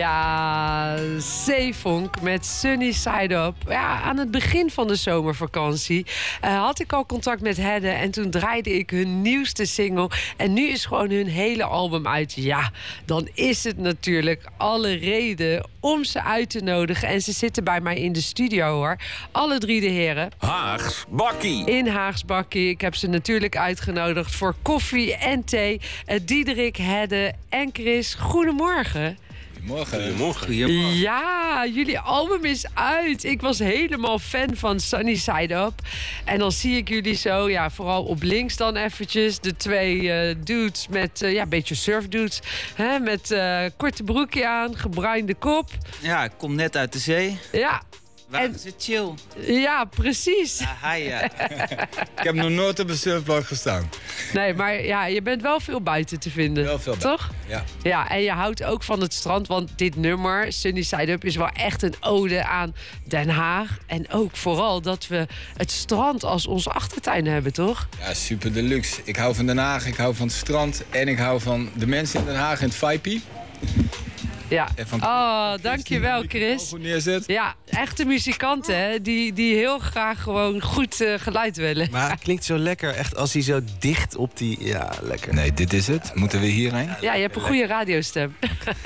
Ja, Zeevonk met Sunny Side Up. Ja, aan het begin van de zomervakantie had ik al contact met Hedde en toen draaide ik hun nieuwste single. En nu is gewoon hun hele album uit. Ja, dan is het natuurlijk alle reden om ze uit te nodigen. En ze zitten bij mij in de studio, hoor. Alle drie de heren. Haags Bakkie. In Haags Bakkie. Ik heb ze natuurlijk uitgenodigd voor koffie en thee. Diederik, Hedde en Chris. Goedemorgen. Goedemorgen. Ja, jullie album is uit. Ik was helemaal fan van Sunny Side Up. En dan zie ik jullie zo, ja, vooral op links dan eventjes. De twee dudes met, een beetje surfdudes. Hè, met korte broekje aan, gebruinde kop. Ja, ik kom net uit de zee. Ja. Waar is het chill? Ja, precies. Ja, ja. Ik heb nog nooit op een surfblok gestaan. Nee, maar ja, je bent wel veel buiten te vinden. Wel veel toch? Ja. Ja, en je houdt ook van het strand. Want dit nummer, Sunny Side Up, is wel echt een ode aan Den Haag. En ook vooral dat we het strand als onze achtertuin hebben, toch? Ja, super deluxe. Ik hou van Den Haag, ik hou van het strand. En ik hou van de mensen in Den Haag en het Vipie. Ja. Oh, dankjewel, Chris. Goed neerzet. Ja, echte muzikanten, hè? Die heel graag gewoon goed geluid willen. Maar het klinkt zo lekker, echt als hij zo dicht op die... Ja, lekker. Nee, dit is het. Moeten we hierheen? Ja, je hebt een goede radiostem.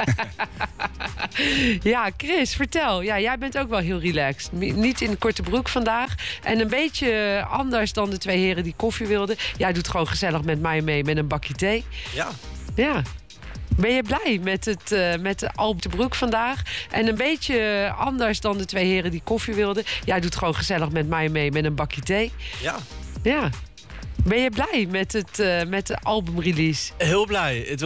Ja, Chris, vertel. Ja, jij bent ook wel heel relaxed. Niet in korte broek vandaag. En een beetje anders dan de twee heren die koffie wilden. Jij doet gewoon gezellig met mij mee met een bakje thee. Ja. Ja. Ben je blij met de album de broek vandaag? En een beetje anders dan de twee heren die koffie wilden. Jij doet gewoon gezellig met mij mee met een bakje thee. Ja. Ja. Ben je blij met de albumrelease? Heel blij.